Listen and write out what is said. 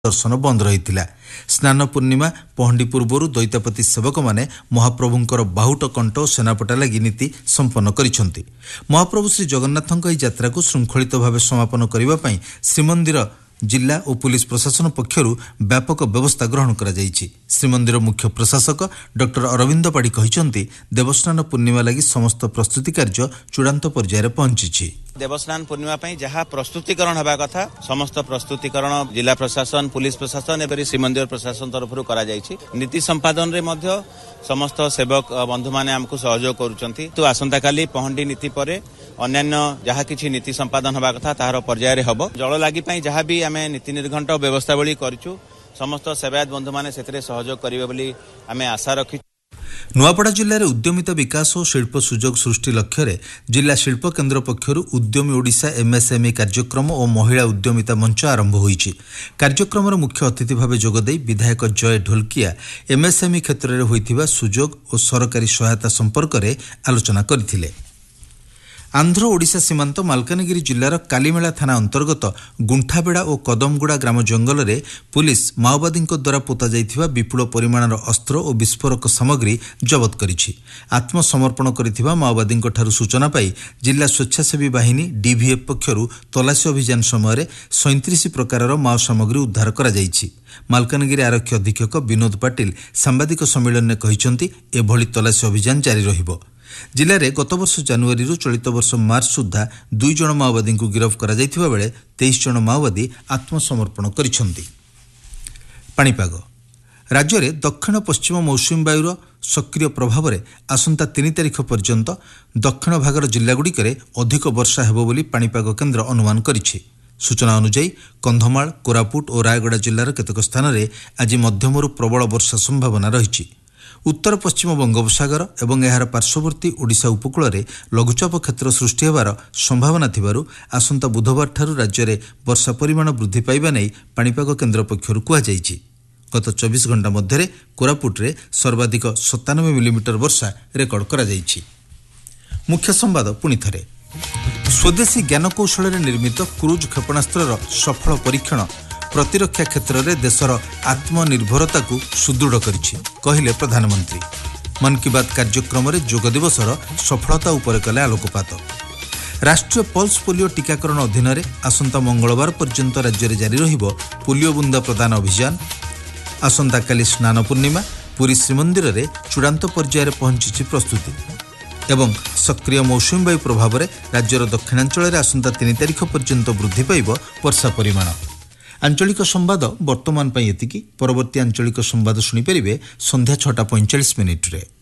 दर्शन बंद रही। स्नान पूर्णिमा पहंडी पूर्व दैतापति सेवक माने महाप्रभुंकर बाहुट कंठ और सेनापटा लगी नीति संपन्न करिसेंति। महाप्रभु श्री जगन्नाथଙ୍କ ଏହି ଯାତ୍ରାକୁ ଶୃଙ୍ଖଳିତ ଭାବେ ସମାପନ କରିବା ପାଇଁ ଶ୍ରୀମନ୍ଦିର जिला और पुलिस प्रशासन पक्षरु व्यापक व्यवस्था ग्रहण करा जायछि। श्रीमंदिर मुख्य प्रशासक डॉक्टर अरविंद पाड़ी कहिसेंति देवस्नान पूर्णिमा लगी समस्त प्रस्तुति कार्य चूड़ांत पर्यायर पहुंची। देवस्नान पूर्णिमा पई जहाँ प्रस्तुतिकरण हवा कथा समस्त प्रस्तुतिकरण जिला प्रशासन पुलिस प्रशासन एवं श्रीमंदिर प्रशासन तरफ करा जायछि। नीति संपादन रे मध्य समस्त सेवक बंधु माने हमको सहयोग करूछंती। तो आसंता काली पहंडी नीति परे अन्यान्य जहाँ किछि नीति संपादन हवा कथा ताहार पर्यायर हबो। जल लागि पई जहाँ भी आमे नीति निर्घंट व्यवस्थावली करिछु समस्त सेवायत बंधु माने सेतरे सहयोग करिवे बोली आमे आशा रखि। नुआपड़ा जिले में उद्यमिता विकास और शिल्प सुजोग सृष्टि लक्ष्य जिला शिल्प केन्द्र पक्षर उद्यमी ओडिशा एमएसएमई कार्यक्रम और महिला उद्यमिता मंच आरंभ होईछि। कार्यक्रम मुख्य अतिथि भाव जोगदे विधायक जय ढोलकिया एमएसएमई क्षेत्र में होइथिबा सुजोग और सरकारी सहायता संपर्क में आलोचना करथिले। आंध्र ओडिशा सीमांत मालकानगिरी जिलार कालीमेला थाना अंतर्गत गुंठाबेड़ा और कदमगुड़ा ग्राम जंगल में पुलिस माओवादी द्वारा पोता जाइथिबा विपुल परिमाणर अस्त्र और विस्फोरक सामग्री जबत करिछि। आत्मसमर्पण करिथिबा माओवादी ठारू सूचना पाई जिला स्वेच्छासेवी बाहिनी डीवीएफ पक्षरु तलाशी अभियान समय 37 प्रकारर माओ सामग्री उद्धार करा जाइछि। मालकानगिरी आरक्षी अधीक्षक विनोद पाटिल सांबादिक सम्मेलन में कहिसेंति एभली तलाशी अभियान जारी रहिबो। जिले में गत वर्ष जनवरी चलित वर्ष मार्च सुधा 2 जन माओवादी को गिरफ्त करा जाइथिबा बेले 23 जन माओवादी आत्मसमर्पण करिसेंति। पाणीपाग राज्य में दक्षिण पश्चिम मौसुमी वायुर सक्रिय प्रभाव में आसंता 3 तारिख पर्यंत दक्षिण भागर जिलागुड़िक अधिक वर्षा हेबो बोली पाणीपाग केन्द्र अनुमान करिछि। सूचना अनुसार कंधमाल कोरापुट और रायगड़ा जिलार केतेक स्थान में आज मध्यमरू प्रबल वर्षा संभावना रही। उत्तर पश्चिम बंगोपसागर और यार पार्श्ववर्ती ओडिशा उपकूल में लघुचाप क्षेत्र सृष्टि होबार संभावना थिबारु आसंता बुधवार ठारू राज्य में वर्षा परिमाण वृद्धि पाइबा नै पाणीपाग केन्द्र पक्षरु कुहाଯାଇଛି। गत 24 घंटा मध्य कोरापुट में सर्वाधिक 97 मिलीमीटर वर्षा रेकर्ड करा जाइछि। मुख्य संवाद पुणी थरे स्वदेशी ज्ञानकौशल निर्मित क्रूज क्षेपणास्त्र सफल परीक्षण प्रतिरक्षा क्षेत्र में देशर आत्मनिर्भरता को सुदृढ़ करिछि कहिले प्रधानमंत्री। मन की बात कार्यक्रम में जोग दिवसर सफलता उपर कले आलोकपात। राष्ट्रीय पल्स पोलियो टीकाकरण अधीन में आसंता मंगलवार पर्यंत राज्य में जारी रहिबो पोलियो बुंदा प्रदान अभियान। आसंता काली स्नान पूर्णिमा पुरी श्रीमंदिर में चूड़ांत पर्यायर पहुंची प्रस्तुति एवं सक्रिय मौसुमी वायु प्रभाव में राज्यर दक्षिणांचल में आसंता 3 तारिख पर्यंत वृद्धि पाइब वर्षा परिमाण। आंचलिक संवाद वर्तमान एतिकी। परवर्ती आंचलिक संवाद शुणी पारिबे संध्या 6:45 रे।